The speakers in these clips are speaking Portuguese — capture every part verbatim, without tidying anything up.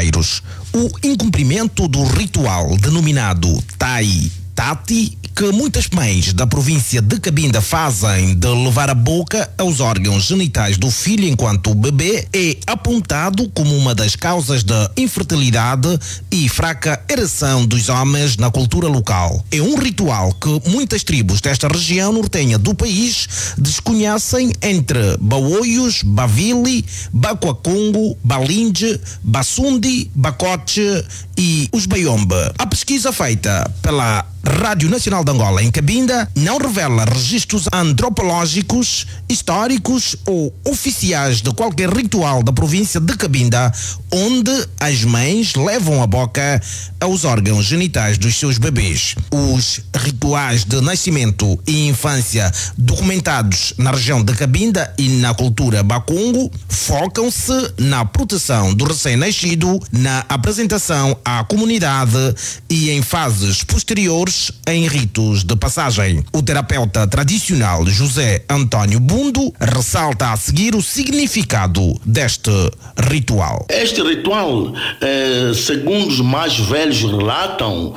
bairros. O incumprimento do ritual denominado Tai Tati, que muitas mães da província de Cabinda fazem de levar a boca aos órgãos genitais do filho enquanto bebê, é apontado como uma das causas da infertilidade e fraca ereção dos homens na cultura local. É um ritual que muitas tribos desta região nortenha do país desconhecem entre Baoios, Bavili, Bacuacongo, Balinge, Bassundi, Bacote e os Baiombe. A pesquisa feita pela Rádio Nacional de Angola em Cabinda não revela registros antropológicos, históricos ou oficiais de qualquer ritual da província de Cabinda onde as mães levam a boca aos órgãos genitais dos seus bebês. Os rituais de nascimento e infância documentados na região de Cabinda e na cultura Bacongo focam-se na proteção do recém-nascido, na apresentação à comunidade e em fases posteriores em ritos de passagem. O terapeuta tradicional José António Bundo ressalta a seguir o significado deste ritual. Este ritual, eh, segundo os mais velhos relatam,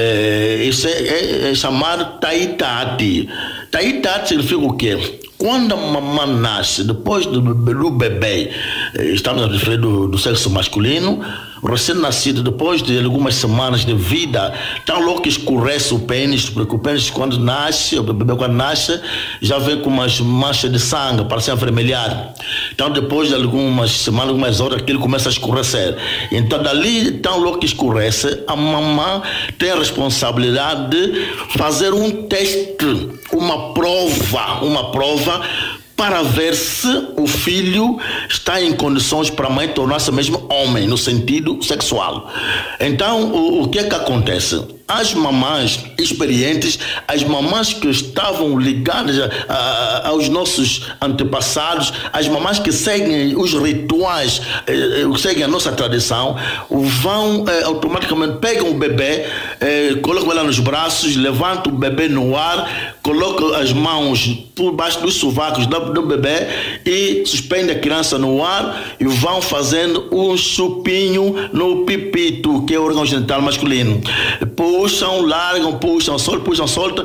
eh, é, é, é chamado Taitati. Taitati significa o quê? Quando a mamãe nasce, depois do, do bebê, estamos a referir do, do sexo masculino, o recém-nascido, depois de algumas semanas de vida, tão logo que escurece o pênis, porque o pênis quando nasce, o bebê quando nasce, já vem com umas manchas de sangue, parece avermelhado. Então depois de algumas semanas, algumas horas, aquilo começa a escurecer. Então dali, tão logo que escurece, a mamãe tem a responsabilidade de fazer um teste, uma prova, uma prova para ver se o filho está em condições para a mãe tornar-se mesmo homem, no sentido sexual. Então, o, o que é que acontece? As mamães experientes, as mamães que estavam ligadas a, a, aos nossos antepassados, as mamães que seguem os rituais, eh, seguem a nossa tradição, vão eh, automaticamente, pegam o bebê, eh, colocam ela nos braços, levantam o bebê no ar, colocam as mãos por baixo dos sovacos do, do bebê e suspendem a criança no ar e vão fazendo um chupinho no pipito, que é o órgão genital masculino. Puxam, largam, puxam, soltam, puxam, soltam.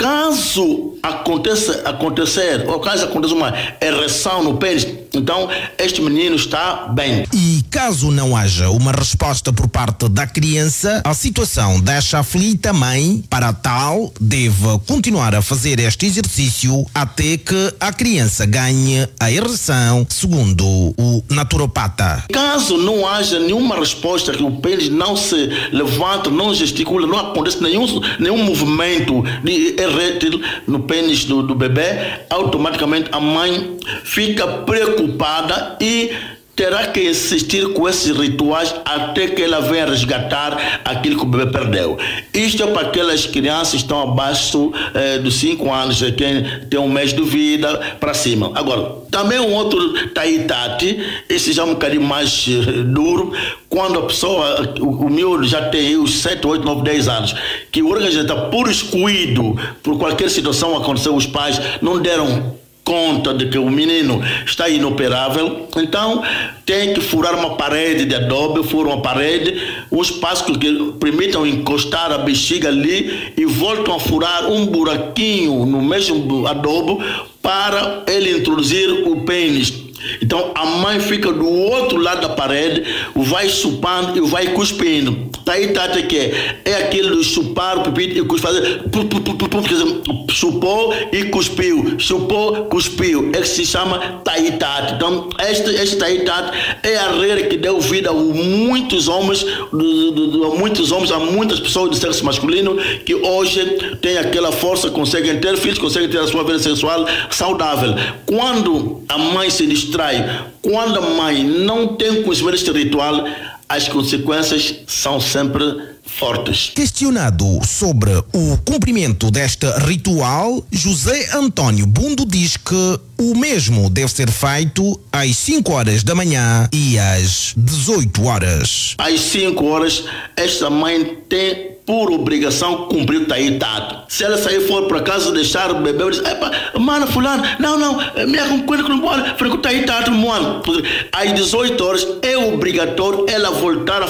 Caso aconteça, acontecer, ou caso aconteça uma ereção no pênis, então este menino está bem. E caso não haja uma resposta por parte da criança, a situação deixa aflita a mãe. Para tal, deve continuar a fazer este exercício até que a criança ganhe a ereção, segundo o naturopata. Caso não haja nenhuma resposta, que o pênis não se levanta, não gesticula, não acontece nenhum, nenhum movimento de erétil no pênis do, do bebê, automaticamente a mãe fica preocupada e terá que insistir com esses rituais até que ela venha resgatar aquilo que o bebê perdeu. Isto é para aquelas crianças que estão abaixo eh, dos cinco anos, quem tem um mês de vida para cima. Agora, também um outro taitati, esse já é um bocadinho mais eh, duro, quando a pessoa, o, o miúdo já tem os sete, oito, nove, dez anos, que o órgão genital, por descuido, por qualquer situação aconteceu, os pais não deram conta de que o menino está inoperável, então tem que furar uma parede de adobe, furam uma parede, um espaço que permitam encostar a bexiga ali e voltam a furar um buraquinho no mesmo adobo para ele introduzir o pênis. Então a mãe fica do outro lado da parede, vai chupando e vai cuspindo. Daí tata que é, é aquele do chupar o pipito e cuspir, fazer chupou e cuspiu, chupou, cuspiu, é que se chama taitati. Então este, este taitati é a regra que deu vida a muitos homens, a muitos homens, a muitas pessoas de sexo masculino que hoje têm aquela força, conseguem ter filhos, conseguem ter a sua vida sexual saudável. Quando a mãe se distrai, quando a mãe não tem conhecimento deste ritual, as consequências são sempre fortes. Questionado sobre o cumprimento deste ritual, José António Bundo diz que o mesmo deve ser feito às cinco horas da manhã e às dezoito horas. Às cinco horas, esta mãe tem por obrigação cumprir o taitati. Se ela sair for para casa deixar o bebê, diz, epa, mano, fulano, não, não, minha coisa que não pode, porque o taitati, mano. Às dezoito horas é obrigatório ela voltar a